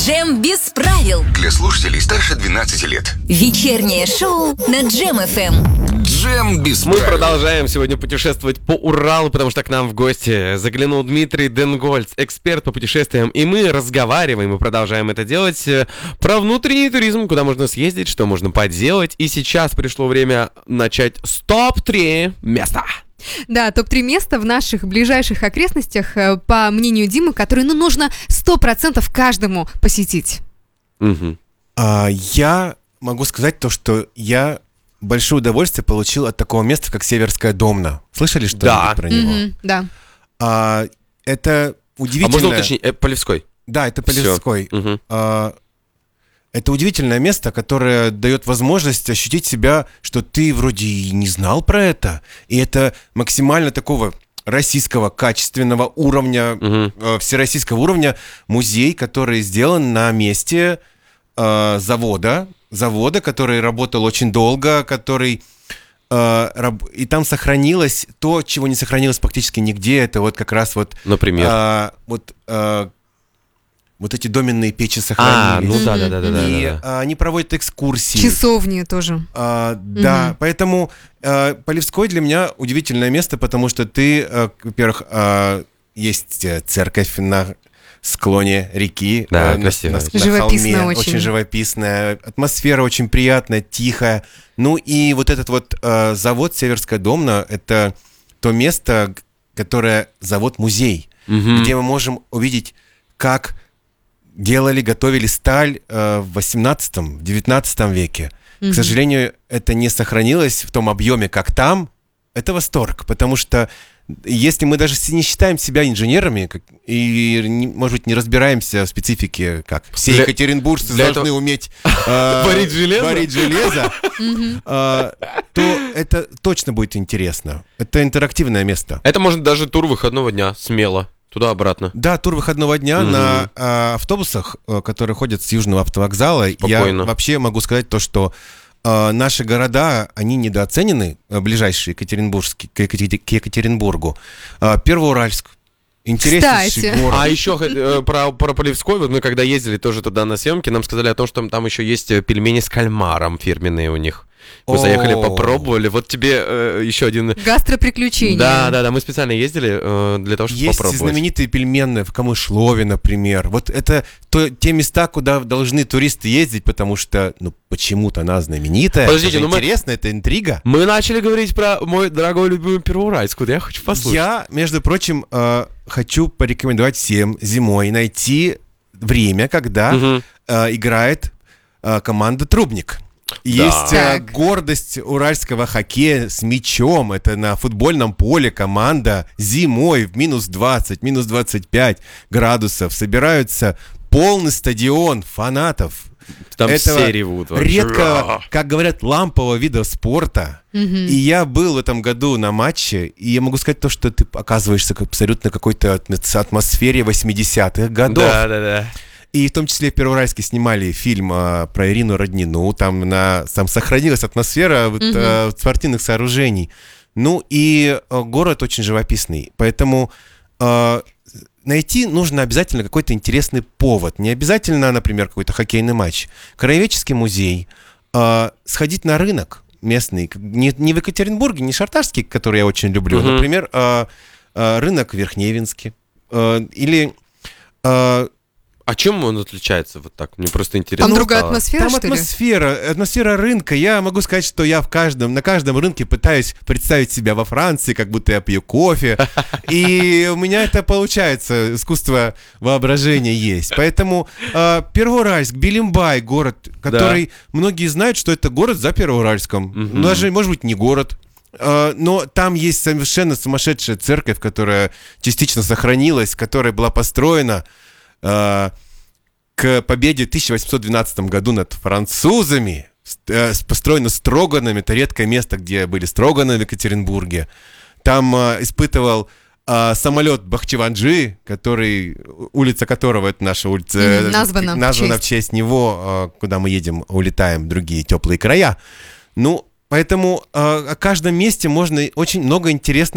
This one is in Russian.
Джем без правил. Для слушателей старше 12 лет. Вечернее шоу на Джем ФМ. Джем без Мы правил. продолжаем сегодня путешествовать по Уралу, потому что к нам в гости заглянул Дмитрий Денгольц, эксперт по путешествиям. И мы разговариваем и продолжаем это делать про внутренний туризм, куда можно съездить, что можно поделать. И сейчас пришло время начать с топ-3 места. Да, топ-3 места в наших ближайших окрестностях, по мнению Димы, которые, нужно 100% каждому посетить. Угу. Я могу сказать то, что я большое удовольствие получил от такого места, как Северская Домна. Слышали что-нибудь про него? Да. Это удивительно. А можно уточнить, Полевской? Да, это Полевской. Угу. Это удивительное место, которое дает возможность ощутить себя, что ты вроде и не знал про это. И это максимально такого российского качественного уровня, всероссийского уровня музей, который сделан на месте завода, который работал очень долго, который... И там сохранилось то, чего не сохранилось практически нигде. Это вот как раз вот... Например? Вот эти доменные печи сохранились. Да. Они проводят экскурсии. Часовни тоже. Да, поэтому Полевской для меня удивительное место, потому что ты, во-первых, есть церковь на склоне реки, Да, на красиво. Живописно холме, очень. очень живописная, атмосфера очень приятная, тихая. Ну и вот этот вот завод Северская Домна, это то место, которое завод-музей, где мы можем увидеть, как готовили сталь в 18-19 веке. К сожалению, это не сохранилось в том объеме, как там. Это восторг, потому что если мы даже не считаем себя инженерами и, может быть, не разбираемся в специфике, как все екатеринбуржцы должны уметь варить железо, то это точно будет интересно. Это интерактивное место. Это может даже тур выходного дня, смело. Туда-обратно. Да, тур выходного дня на автобусах, которые ходят с Южного автовокзала. Спокойно. Я вообще могу сказать то, что наши города, они недооценены, ближайшие к Екатеринбургу. Первоуральск. Интереснейший город. А еще про Полевской, вот мы когда ездили тоже туда на съемки, нам сказали о том, что там еще есть пельмени с кальмаром фирменные у них. Мы заехали, попробовали. Вот тебе еще один... Гастроприключения. Да, мы специально ездили для того, чтобы есть попробовать. Есть знаменитые пельменные в Камышлове, например. Вот это те места, куда должны туристы ездить, потому что, почему-то она знаменитая. Подождите, это интересно, это интрига. Мы начали говорить про мой дорогой любимый Первоуральск, куда я хочу послушать. Я, между прочим, хочу порекомендовать всем зимой найти время, когда играет команда «Трубник». Есть гордость уральского хоккея с мячом. Это на футбольном поле команда зимой в минус 20, минус 25 градусов. Собираются полный стадион фанатов. Там этого все ревут вообще. Редко, как говорят, лампового вида спорта. И я был в этом году на матче, и я могу сказать то, что ты оказываешься абсолютно какой-то атмосфере 80-х годов. Да. И в том числе в Первоуральске снимали фильм про Ирину Роднину. Там сохранилась атмосфера спортивных сооружений. Ну и город очень живописный. Поэтому найти нужно обязательно какой-то интересный повод. Не обязательно, например, какой-то хоккейный матч. Краеведческий музей. Сходить на рынок местный. Не в Екатеринбурге, не Шартарский, который я очень люблю. Например, рынок в Верхневинске. Или... А чем он отличается вот так? Мне просто интересно. Там другая атмосфера, там что ли? атмосфера рынка. Я могу сказать, что я на каждом рынке пытаюсь представить себя во Франции, как будто я пью кофе. И у меня это получается, искусство воображения есть. Поэтому Первоуральск, Белимбай, город, который многие знают, что это город за Первоуральском. Даже, может быть, не город. Но там есть совершенно сумасшедшая церковь, которая частично сохранилась, которая была построена к победе в 1812 году над французами, построено строганами. Это редкое место, где были строганы в Екатеринбурге. Там испытывал самолет Бахчеванджи, улица которого, это наша улица, названа в честь него, куда мы едем, улетаем в другие теплые края. Поэтому о каждом месте можно очень много интересного